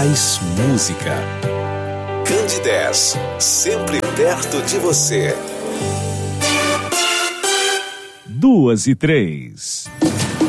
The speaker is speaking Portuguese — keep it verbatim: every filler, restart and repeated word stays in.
mais música. Candidez, sempre perto de você. Duas e três.